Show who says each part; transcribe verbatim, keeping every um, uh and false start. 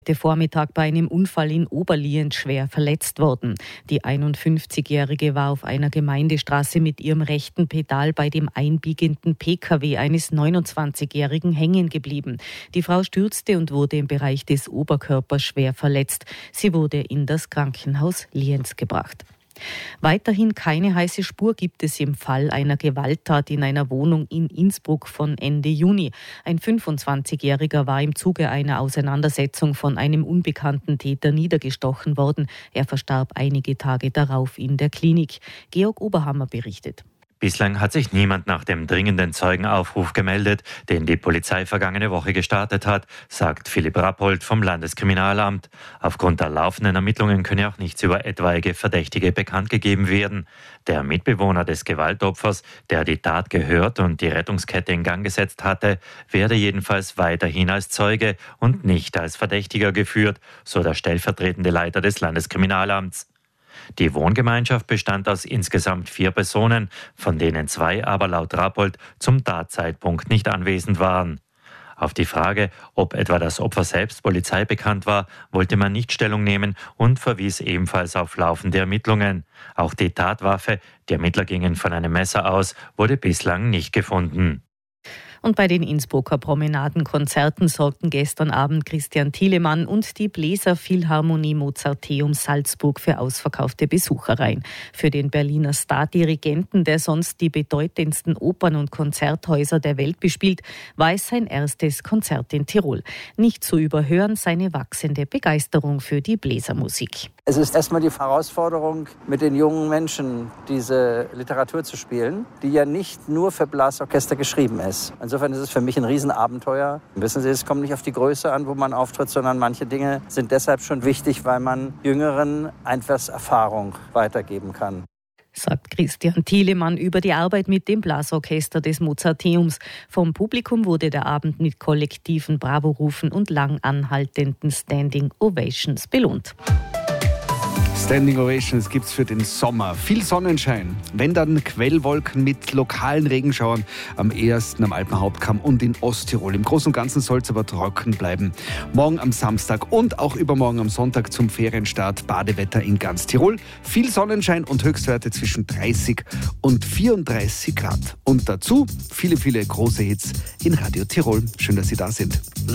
Speaker 1: Heute Vormittag bei einem Unfall in Oberlienz schwer verletzt worden. Die einundfünfzigjährige war auf einer Gemeindestraße mit ihrem rechten Pedal bei dem einbiegenden P K W eines neunundzwanzigjährigen hängen geblieben. Die Frau stürzte und wurde im Bereich des Oberkörpers schwer verletzt. Sie wurde in das Krankenhaus Lienz gebracht. Weiterhin keine heiße Spur gibt es im Fall einer Gewalttat in einer Wohnung in Innsbruck von Ende Juni. Ein fünfundzwanzigjähriger war im Zuge einer Auseinandersetzung von einem unbekannten Täter niedergestochen worden. Er verstarb einige Tage darauf in der Klinik. Georg Oberhammer berichtet.
Speaker 2: Bislang hat sich niemand nach dem dringenden Zeugenaufruf gemeldet, den die Polizei vergangene Woche gestartet hat, sagt Philipp Rappold vom Landeskriminalamt. Aufgrund der laufenden Ermittlungen könne auch nichts über etwaige Verdächtige bekannt gegeben werden. Der Mitbewohner des Gewaltopfers, der die Tat gehört und die Rettungskette in Gang gesetzt hatte, werde jedenfalls weiterhin als Zeuge und nicht als Verdächtiger geführt, so der stellvertretende Leiter des Landeskriminalamts. Die Wohngemeinschaft bestand aus insgesamt vier Personen, von denen zwei aber laut Rappold zum Tatzeitpunkt nicht anwesend waren. Auf die Frage, ob etwa das Opfer selbst Polizei bekannt war, wollte man nicht Stellung nehmen und verwies ebenfalls auf laufende Ermittlungen. Auch die Tatwaffe, die Ermittler gingen von einem Messer aus, wurde bislang nicht gefunden.
Speaker 1: Und bei den Innsbrucker Promenadenkonzerten sorgten gestern Abend Christian Thielemann und die Bläserphilharmonie Mozarteum Salzburg für ausverkaufte Besuchereien. Für den Berliner Stardirigenten, der sonst die bedeutendsten Opern- und Konzerthäuser der Welt bespielt, war es sein erstes Konzert in Tirol. Nicht zu überhören seine wachsende Begeisterung für die Bläsermusik.
Speaker 3: Es ist erstmal die Herausforderung, mit den jungen Menschen diese Literatur zu spielen, die ja nicht nur für Blasorchester geschrieben ist. Insofern ist es für mich ein Riesenabenteuer. Wissen Sie, es kommt nicht auf die Größe an, wo man auftritt, sondern manche Dinge sind deshalb schon wichtig, weil man Jüngeren etwas Erfahrung weitergeben kann.
Speaker 1: Sagt Christian Thielemann über die Arbeit mit dem Blasorchester des Mozarteums. Vom Publikum wurde der Abend mit kollektiven Bravo-Rufen und lang anhaltenden Standing Ovations belohnt.
Speaker 4: Standing Ovations gibt's für den Sommer. Viel Sonnenschein, wenn dann Quellwolken mit lokalen Regenschauern am ehesten am Alpenhauptkamm und in Osttirol. Im Großen und Ganzen soll es aber trocken bleiben. Morgen am Samstag und auch übermorgen am Sonntag zum Ferienstart Badewetter in ganz Tirol. Viel Sonnenschein und Höchstwerte zwischen dreißig und vierunddreißig Grad. Und dazu viele, viele große Hits in Radio Tirol. Schön, dass Sie da sind.